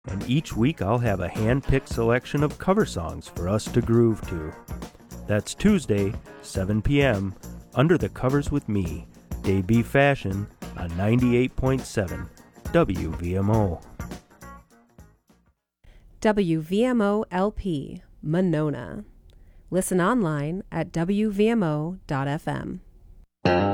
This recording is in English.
and each week I'll have a hand-picked selection of cover songs for us to groove to. That's Tuesday, 7 p.m., Under the Covers with me, Dave B. Fashion, on 98.7 WVMO. WVMO LP, Monona. Listen online at wvmo.fm.